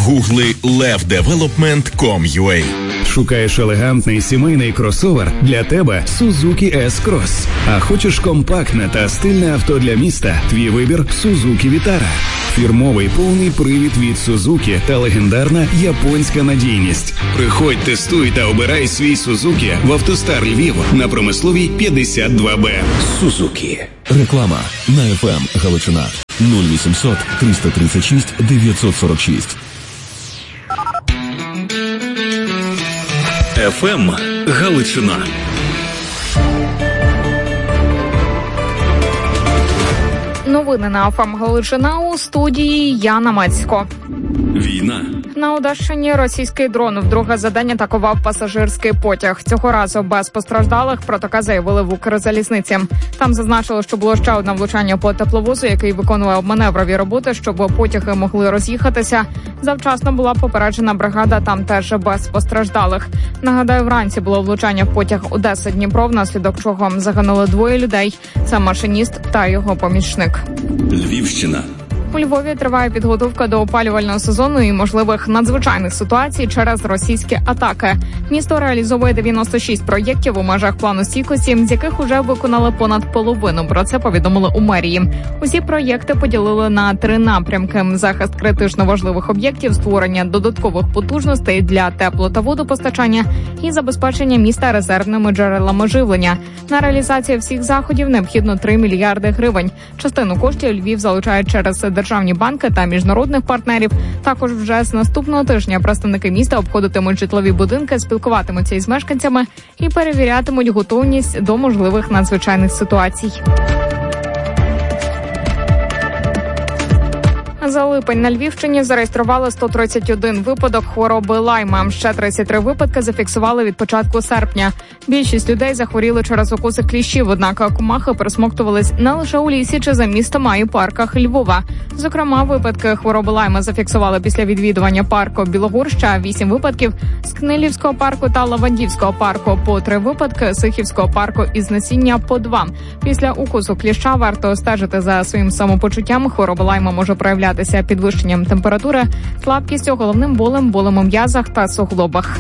Гугли levdevelopment.com.ua. Шукаєш елегантний сімейний кросовер? Для тебе Suzuki S-Cross. А хочеш компактне та стильне авто для міста? Твій вибір Suzuki Vitara. Фірмовий повний привід від Suzuki та легендарна японська надійність. Приходь, тестуй та обирай свій Suzuki в Автостар Львів на Промисловій 52Б. Suzuki. Реклама на FM Галичина 0800 336 946. FM Галичина. Новини на ФМ Галичина, у студії Яна Мацько. Війна. На Одещині російський дрон вдруге за день атакував пасажирський потяг. Цього разу без постраждалих, про таке заявили в Укрзалізниці. Там зазначили, що було ще одне влучання по тепловозу, який виконував маневрові роботи, щоб потяги могли роз'їхатися. Завчасно була попереджена бригада, там теж без постраждалих. Нагадаю, вранці було влучання в потяг Одеса-Дніпро, внаслідок чого загинули 2 людей. Це машиніст та його помічник. Львівщина. У Львові триває підготовка до опалювального сезону і можливих надзвичайних ситуацій через російські атаки. Місто реалізовує 96 проєктів у межах плану стійкості, з яких уже виконали понад половину. Про це повідомили у мерії. Усі проєкти поділили на 3 напрямки: захист критично важливих об'єктів, створення додаткових потужностей для тепло- та водопостачання і забезпечення міста резервними джерелами живлення. На реалізацію всіх заходів необхідно 3 мільярди гривень. Частину коштів Львів залучає через державні банки та міжнародних партнерів. Також вже з наступного тижня представники міста обходитимуть житлові будинки, спілкуватимуться із мешканцями і перевірятимуть готовність до можливих надзвичайних ситуацій. За липень на Львівщині зареєстрували 131 випадок хвороби Лайма. Ще 33 випадки зафіксували від початку серпня. Більшість людей захворіли через укуси кліщів, однак комахи пересмоктувались не лише у лісі чи за містом, а й у парках Львова. Зокрема, випадки хвороби Лайма зафіксували після відвідування парку Білогорща, 8 випадків, з Книлівського парку та Лавандівського парку по 3 випадки, з Сихівського парку із насіння по 2. Після укусу кліща варто стежити за своїм самопочуттям. Хвороба Лайма може проявлятися підвищенням температури, слабкістю, головним болем, болем у м'язах та суглобах.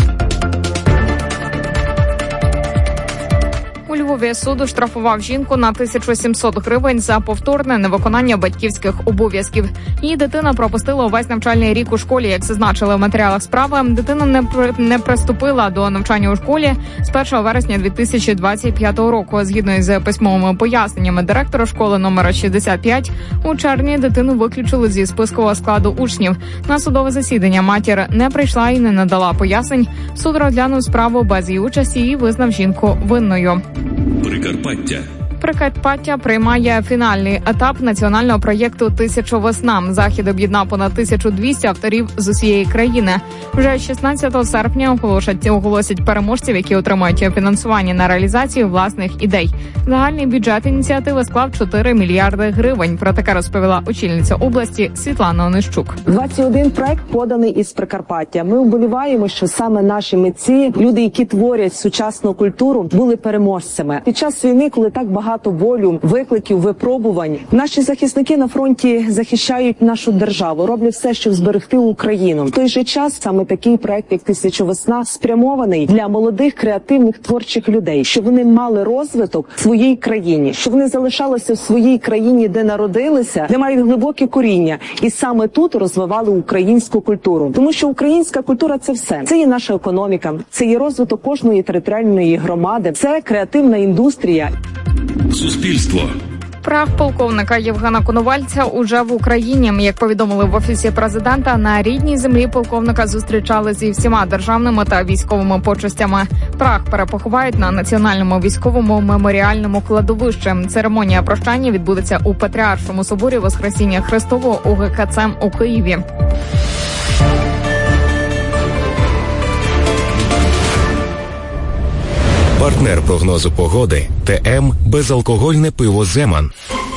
У Львові суд штрафував жінку на 1700 гривень за повторне невиконання батьківських обов'язків. Її дитина пропустила увесь навчальний рік у школі. Як зазначили в матеріалах справи, дитина не приступила до навчання у школі з 1 вересня 2025 року. Згідно із письмовими поясненнями директора школи номер 65, у червні дитину виключили зі спискового складу учнів. На судове засідання матір не прийшла і не надала пояснень. Суд розглянув справу без її участі і визнав жінку винною. Прикарпаття приймає фінальний етап національного проєкту «1000 весна». Захід об'єднав понад 1200 авторів з усієї країни. Вже 16 серпня оголосять переможців, які отримають фінансування на реалізацію власних ідей. Загальний бюджет ініціативи склав 4 мільярди гривень. Про таке розповіла очільниця області Світлана Онищук. 21 проект поданий із Прикарпаття. Ми вболіваємо, що саме наші митці, люди, які творять сучасну культуру, були переможцями. Під час війни, коли так багато болю, викликів, випробувань, наші захисники на фронті захищають нашу державу, роблять все, щоб зберегти Україну. В той же час саме такий проект, як «1000 весна», спрямований для молодих, креативних, творчих людей, щоб вони мали розвиток в своїй країні, щоб вони залишалися в своїй країні, де народилися, де мають глибоке коріння, і саме тут розвивали українську культуру. Тому що українська культура – це все. Це є наша економіка, це є розвиток кожної територіальної громади, це креативна індустрія. Суспільство. Прах полковника Євгена Коновальця уже в Україні. Як повідомили в Офісі президента, на рідній землі полковника зустрічали зі всіма державними та військовими почестями. Прах перепоховають на Національному військовому меморіальному кладовищі. Церемонія прощання відбудеться у Патріаршому соборі Воскресіння Христового УГКЦ у Києві. Партнер прогнозу погоди ТМ безалкогольне пиво «Земан».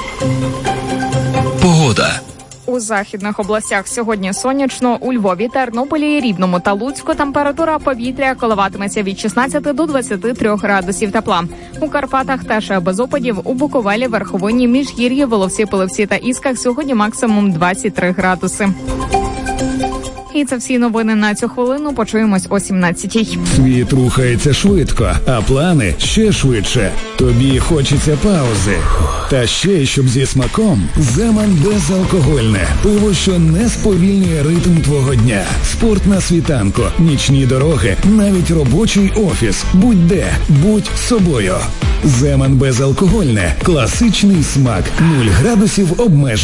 Погода. У західних областях сьогодні сонячно. У Львові, Тернополі, Рівному та Луцьку температура повітря коливатиметься від 16 до 23 градусів тепла. У Карпатах теж без опадів. У Буковелі, Верховині, Міжгір'ї, Воловці, Пилипці та Ісках сьогодні максимум 23 градуси. І це всі новини на цю хвилину. Почуємось о 17-й. Світ рухається швидко, а плани ще швидше. Тобі хочеться паузи. Та ще, щоб зі смаком, Земан безалкогольне. Пиво, що не сповільнює ритм твого дня. Спорт на світанку, нічні дороги, навіть робочий офіс. Будь-де, будь собою. Земан безалкогольне. Класичний смак. 0 градусів обмежень.